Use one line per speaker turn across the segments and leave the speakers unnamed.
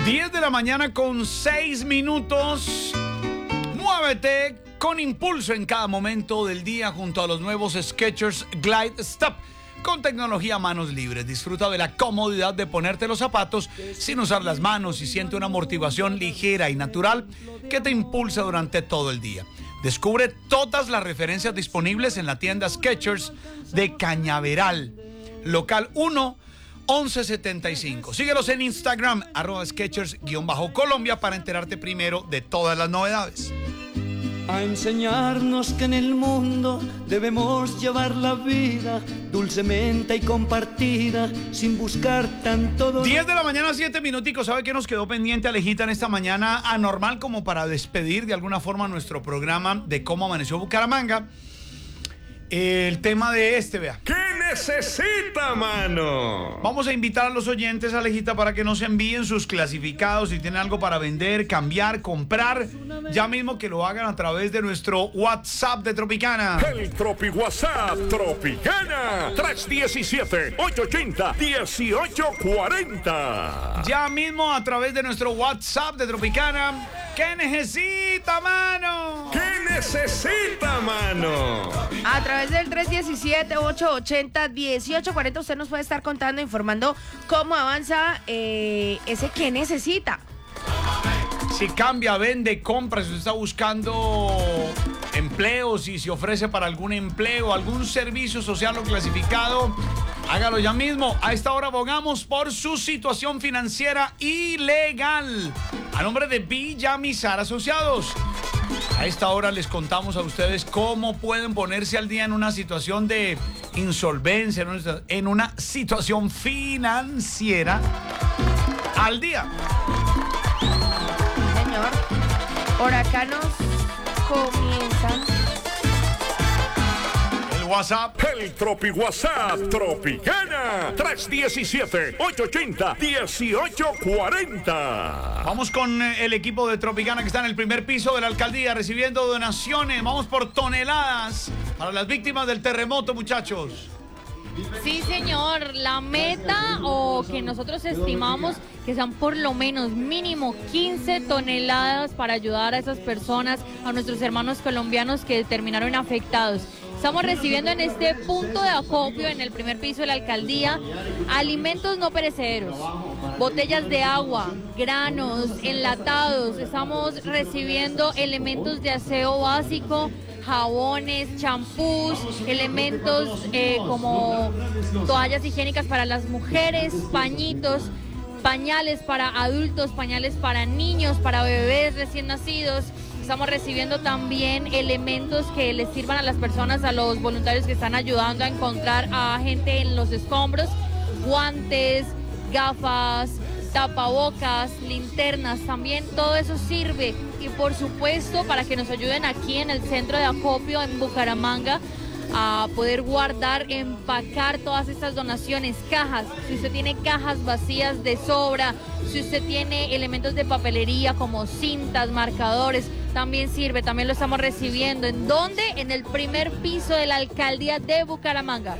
10 de la mañana con 6 minutos. Muévete con impulso en cada momento del día junto a los nuevos Skechers Glide Stop. Con tecnología a manos libres, disfruta de la comodidad de ponerte los zapatos sin usar las manos y siente una amortiguación ligera y natural que te impulsa durante todo el día. Descubre todas las referencias disponibles en la tienda Skechers de Cañaveral, local 1, 1175. Síguelos en Instagram, @Skechers_Colombia para enterarte primero de todas las novedades.
A enseñarnos que en el mundo debemos llevar la vida dulcemente y compartida, sin buscar tanto dolor.
10 de la mañana, 7 minuticos. ¿Sabe qué nos quedó pendiente, Alejita, en esta mañana anormal, como para despedir de alguna forma nuestro programa de cómo amaneció Bucaramanga? El tema de vea.
¿Qué necesita, mano?
Vamos a invitar a los oyentes, Alejita, para que nos envíen sus clasificados. Si tienen algo para vender, cambiar, comprar, ya mismo que lo hagan a través de nuestro WhatsApp de Tropicana.
El Tropi WhatsApp Tropicana 317-880-1840.
Ya mismo a través de nuestro WhatsApp de Tropicana. ¿Qué necesita, mano?
¿Qué necesita, mano?
A través del 317-880-1840 usted nos puede estar contando, informando cómo avanza ese que necesita.
Si cambia, vende, compra, si usted está buscando empleo, si se ofrece para algún empleo, algún servicio social o clasificado, hágalo ya mismo. A esta hora abogamos por su situación financiera ilegal. A nombre de Villamizar Asociados. A esta hora les contamos a ustedes cómo pueden ponerse al día en una situación de insolvencia, en una situación financiera al día.
Señor, huracanos comienzan.
El WhatsApp.
El Tropi WhatsApp Tropicana 317-880-1840.
Vamos con el equipo de Tropicana que está en el primer piso de la alcaldía recibiendo donaciones. Vamos por toneladas para las víctimas del terremoto, muchachos.
Sí, señor, la meta o que nosotros estimamos que sean por lo menos mínimo 15 toneladas para ayudar a esas personas, a nuestros hermanos colombianos que terminaron afectados. Estamos recibiendo en este punto de acopio, en el primer piso de la alcaldía, alimentos no perecederos, botellas de agua, granos, enlatados. Estamos recibiendo elementos de aseo básico, jabones, champús, elementos como toallas higiénicas para las mujeres, pañitos, pañales para adultos, pañales para niños, para bebés recién nacidos. Estamos recibiendo también elementos que les sirvan a las personas, a los voluntarios que están ayudando a encontrar a gente en los escombros, guantes, gafas, tapabocas, linternas, también todo eso sirve. Y por supuesto para que nos ayuden aquí en el centro de acopio en Bucaramanga a poder guardar, empacar todas estas donaciones, cajas. Si usted tiene cajas vacías de sobra, si usted tiene elementos de papelería como cintas, marcadores, también sirve, también lo estamos recibiendo. ¿En dónde? En el primer piso de la alcaldía de Bucaramanga.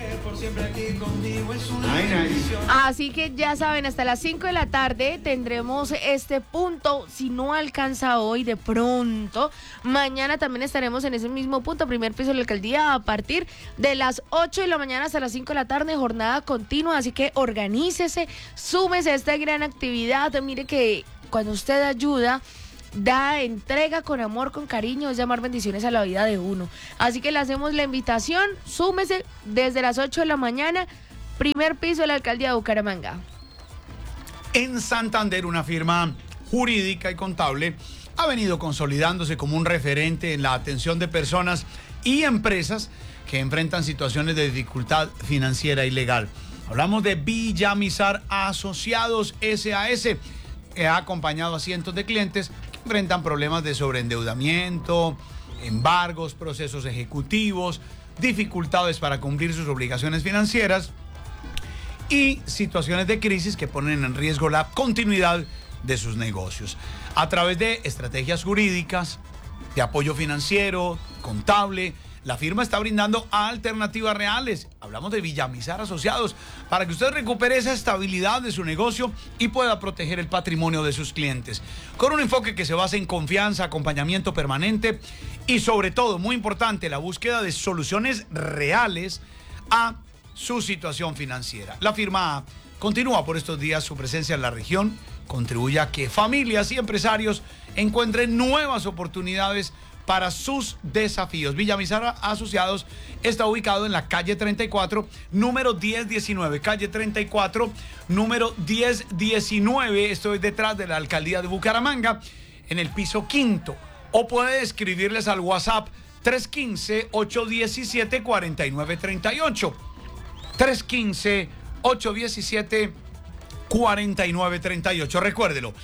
Así que ya saben, hasta las 5 de la tarde tendremos este punto. Si no alcanza hoy, de pronto, mañana también estaremos en ese mismo punto, primer piso de la alcaldía, a partir de las 8 de la mañana hasta las 5 de la tarde, jornada continua. Así que organícese, súmese a esta gran actividad. Mire que cuando usted ayuda, da, entrega con amor, con cariño, es llamar bendiciones a la vida de uno. Así que le hacemos la invitación, súmese desde las 8 de la mañana, primer piso de la alcaldía de Bucaramanga.
En Santander, una firma jurídica y contable ha venido consolidándose como un referente en la atención de personas y empresas que enfrentan situaciones de dificultad financiera y legal. Hablamos de Villamizar Asociados SAS, que ha acompañado a cientos de clientes que enfrentan problemas de sobreendeudamiento, embargos, procesos ejecutivos, dificultades para cumplir sus obligaciones financieras y situaciones de crisis que ponen en riesgo la continuidad de sus negocios. A través de estrategias jurídicas, de apoyo financiero, contable, La firma está brindando alternativas reales. Hablamos de Villamizar Asociados para que usted recupere esa estabilidad de su negocio y pueda proteger el patrimonio de sus clientes. Con un enfoque que se basa en confianza, acompañamiento permanente y sobre todo, muy importante, la búsqueda de soluciones reales a su situación financiera. La firma continúa por estos días su presencia en la región, contribuye a que familias y empresarios encuentren nuevas oportunidades para sus desafíos. Villamizar Asociados está ubicado en la calle 34, número 1019. Calle 34, número 1019. Esto es detrás de la alcaldía de Bucaramanga, en el piso quinto. O puede escribirles al WhatsApp 315-817-4938. 315-817-4938. Recuérdelo.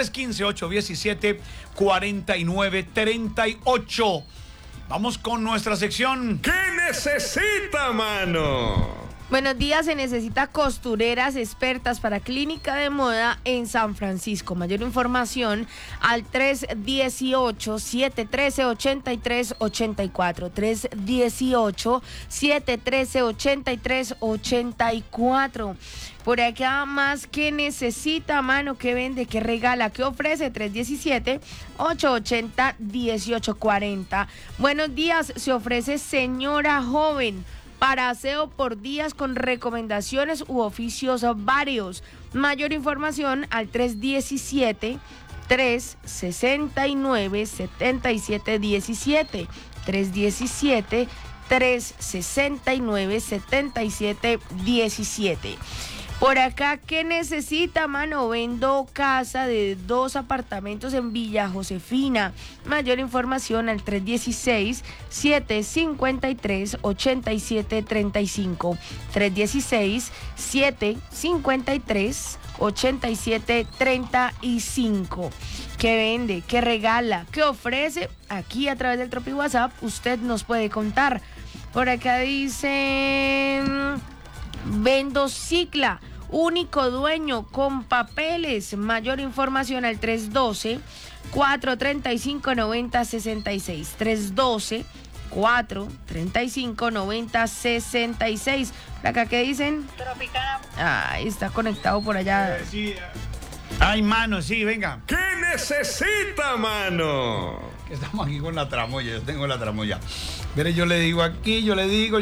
315-817-4938. Vamos con nuestra sección.
¿Qué necesita, mano?
Buenos días, se necesita costureras expertas para clínica de moda en San Francisco. Mayor información al 318-713-8384. 318-713-8384. Por acá más que necesita, mano, que vende, que regala, que ofrece. 317-880-1840. Buenos días, se ofrece señora joven para aseo por días con recomendaciones u oficios varios. Mayor información al 317-369-7717. 317-369-7717. Por acá, ¿qué necesita, mano? Vendo casa de 2 apartamentos en Villa Josefina. Mayor información al 316-753-8735. 316-753-8735. ¿Qué vende? ¿Qué regala? ¿Qué ofrece? Aquí a través del Tropi WhatsApp usted nos puede contar. Por acá dicen... Vendo Cicla, único dueño con papeles. Mayor información al 312-435-9066. 312-435-9066. ¿Por acá qué dicen?
Tropicana.
Está conectado por allá.
Ay, mano, sí, venga.
¿Qué necesita, mano?
Estamos aquí con la tramoya, yo tengo la tramoya. Mire, yo le digo aquí, yo le digo.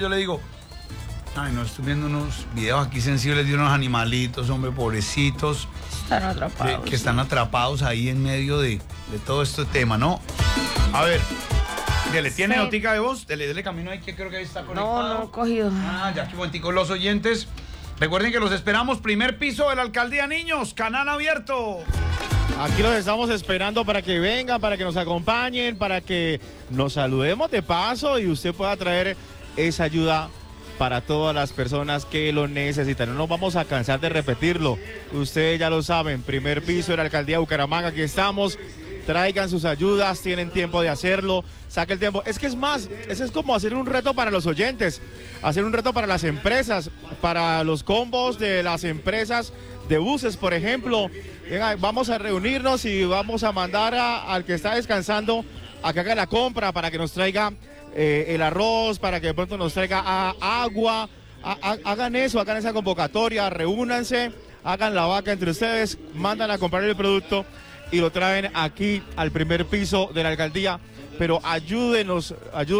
Ay, no, estoy viendo unos videos aquí sensibles de unos animalitos, hombre, pobrecitos.
Están atrapados.
Que están atrapados ahí en medio de todo este tema, ¿no? A ver, dele, ¿tiene notica de voz? Dele camino ahí, que creo que ahí está conectado.
No, cogido.
Ya que momentico, los oyentes. Recuerden que los esperamos, primer piso de la alcaldía, niños, canal abierto.
Aquí los estamos esperando para que vengan, para que nos acompañen, para que nos saludemos de paso y usted pueda traer esa ayuda para todas las personas que lo necesitan. No nos vamos a cansar de repetirlo. Ustedes ya lo saben, primer piso de la alcaldía de Bucaramanga, aquí estamos. Traigan sus ayudas, tienen tiempo de hacerlo, saque el tiempo. Es que es más, eso es como hacer un reto para los oyentes, hacer un reto para las empresas, para los combos de las empresas de buses, por ejemplo. Venga, vamos a reunirnos y vamos a mandar al que está descansando a que haga la compra para que nos traiga el arroz, para que de pronto nos traiga agua. Hagan eso, hagan esa convocatoria, reúnanse, hagan la vaca entre ustedes, mandan a comprar el producto y lo traen aquí al primer piso de la alcaldía, pero ayúdenos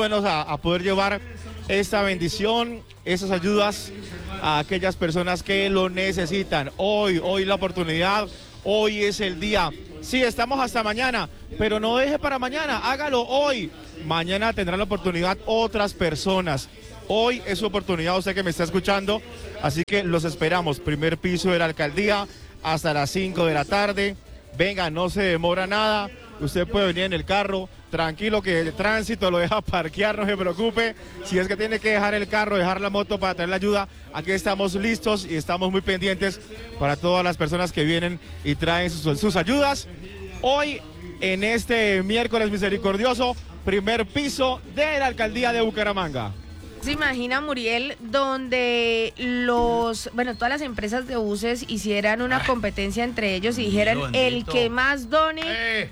a poder llevar esta bendición, esas ayudas a aquellas personas que lo necesitan. Hoy la oportunidad, hoy es el día. Sí, estamos hasta mañana, pero no deje para mañana, hágalo hoy. Mañana tendrán la oportunidad otras personas. Hoy es su oportunidad, usted que me está escuchando, así que los esperamos, primer piso de la alcaldía hasta las 5 de la tarde. Venga, no se demora nada, usted puede venir en el carro, tranquilo que el tránsito lo deja parquear, no se preocupe. Si es que tiene que dejar el carro, dejar la moto para traer la ayuda, aquí estamos listos y estamos muy pendientes para todas las personas que vienen y traen sus ayudas. Hoy, en este miércoles misericordioso, primer piso de la alcaldía de Bucaramanga.
¿Se imagina, Muriel, donde todas las empresas de buses hicieran una competencia entre ellos y dijeran el que más done,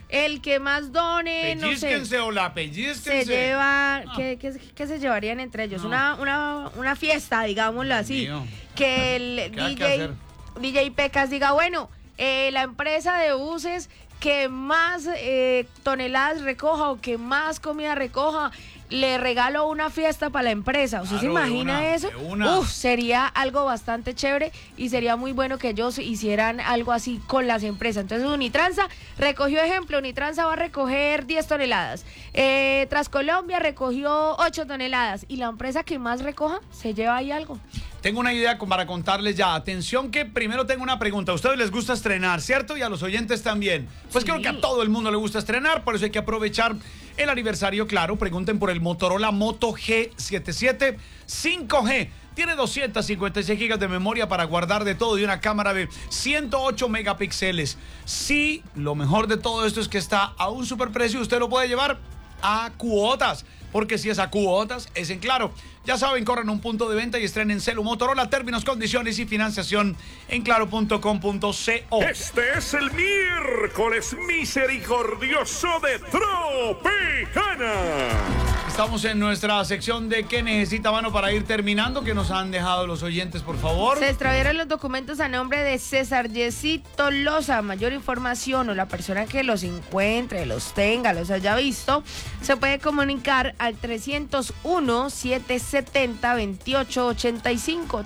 no sé,
pellizquense o la pellizquense.
se lleva, ¿qué se llevarían entre ellos?
No.
Una fiesta, digámoslo así.
Mío.
Que el
¿Qué hay que hacer?
DJ Pecas diga, bueno, la empresa de buses que más toneladas recoja o que más comida recoja, le regalo una fiesta para la empresa. ¿Usted se imagina eso? Sería algo bastante chévere y sería muy bueno que ellos hicieran algo así con las empresas. Entonces Unitransa recogió ejemplo, Unitransa va a recoger 10 toneladas. Transcolombia recogió 8 toneladas y la empresa que más recoja se lleva ahí algo.
Tengo una idea para contarles ya. Atención que primero tengo una pregunta. A ustedes les gusta estrenar, ¿cierto? Y a los oyentes también. Pues
sí.
Creo que a todo el mundo le gusta estrenar, por eso hay que aprovechar el aniversario, claro. Pregunten por el Motorola Moto G77 5G. Tiene 256 gigas de memoria para guardar de todo y una cámara de 108 megapíxeles. Sí, lo mejor de todo esto es que está a un superprecio. Usted lo puede llevar a cuotas, porque si es a cuotas, es en Claro. Ya saben, corran a un punto de venta y estrenen celu Motorola. Términos, condiciones y financiación en claro.com.co.
Este es el miércoles misericordioso de Tropicana.
Estamos en nuestra sección de ¿qué necesita, mano, para ir terminando? ¿Qué nos han dejado los oyentes, por favor?
Se extraviaron los documentos a nombre de César Yesito Loza. Mayor información o la persona que los encuentre, los tenga, los haya visto, se puede comunicar al 301-770-2885.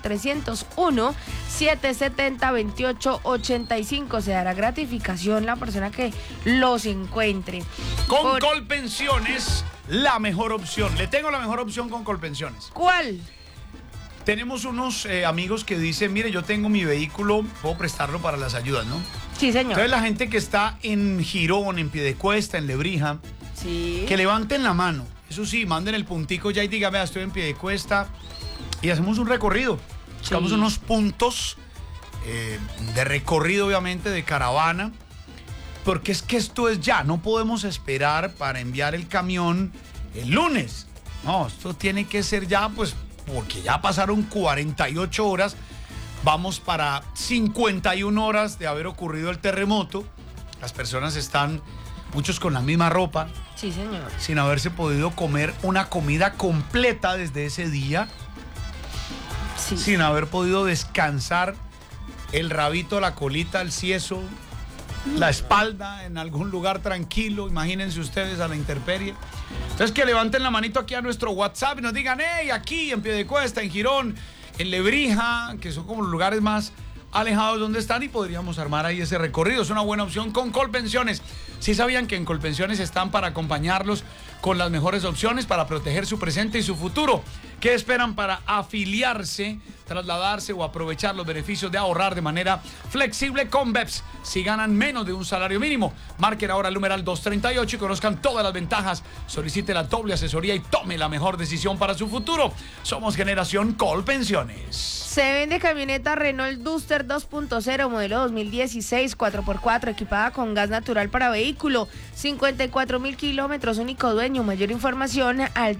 301-770-2885. Se dará gratificación la persona que los encuentre.
Con Colpensiones, la mejor opción. Le tengo la mejor opción con Colpensiones.
¿Cuál?
Tenemos unos amigos que dicen, mire, yo tengo mi vehículo, puedo prestarlo para las ayudas, ¿no?
Sí, señor.
Entonces la gente que está en Girón, en Piedecuesta, en Lebrija,
sí,
que levanten la mano. Eso sí, manden el puntico ya y digan, vea, estoy en Piedecuesta, y hacemos un recorrido. Buscamos unos puntos de recorrido, obviamente, de caravana, porque es que esto es ya, no podemos esperar para enviar el camión el lunes. No, esto tiene que ser ya, pues, porque ya pasaron 48 horas, vamos para 51 horas de haber ocurrido el terremoto. Las personas están, muchos con la misma ropa.
Sí, señor.
Sin haberse podido comer una comida completa desde ese día.
Sí.
Sin haber podido descansar el rabito, la colita, el sieso, la espalda en algún lugar tranquilo. Imagínense ustedes a la intemperie. Entonces que levanten la manito aquí a nuestro WhatsApp y nos digan, hey, aquí en Piedecuesta, en Girón, en Lebrija, que son como los lugares más alejados donde están, y podríamos armar ahí ese recorrido. Es una buena opción con Colpensiones. ¿Sí sabían que en Colpensiones están para acompañarlos con las mejores opciones para proteger su presente y su futuro? ¿Qué esperan para afiliarse, trasladarse o aprovechar los beneficios de ahorrar de manera flexible con BEPS? Si ganan menos de un salario mínimo, marquen ahora el numeral 238 y conozcan todas las ventajas. Solicite la doble asesoría y tome la mejor decisión para su futuro. Somos Generación Colpensiones.
Se vende camioneta Renault Duster 2.0, modelo 2016, 4x4, equipada con gas natural para vehículo, 54.000 kilómetros, único dueño. Mayor información al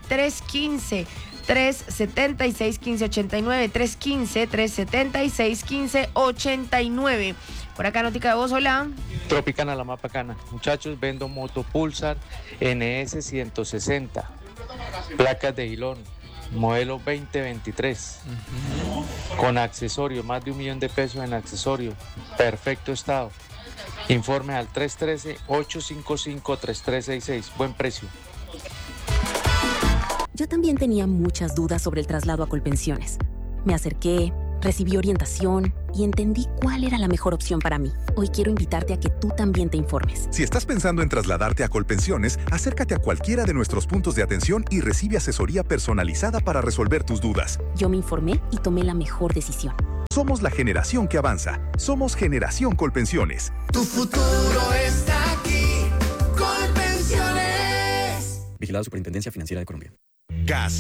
315-376-1589, 315-376-1589. Por acá, notica de voz, hola.
Tropicana, la más bacana. Muchachos, vendo moto Pulsar NS 160, placas de Gilón, modelo 2023, con accesorios, más de $1 millón en accesorios, perfecto estado. Informe al 313-855-3366, buen precio.
Yo también tenía muchas dudas sobre el traslado a Colpensiones. Me acerqué, recibí orientación y entendí cuál era la mejor opción para mí. Hoy quiero invitarte a que tú también te informes.
Si estás pensando en trasladarte a Colpensiones, acércate a cualquiera de nuestros puntos de atención y recibe asesoría personalizada para resolver tus dudas.
Yo me informé y tomé la mejor decisión.
Somos la generación que avanza. Somos Generación Colpensiones.
Tu futuro está aquí. Colpensiones.
Vigilado Superintendencia Financiera de Colombia.
Gas.